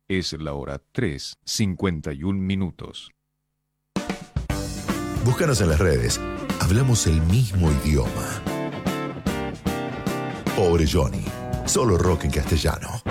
Es la hora 3:51. Búscanos en las redes. Hablamos el mismo idioma. Pobre Johnny. Solo rock en castellano.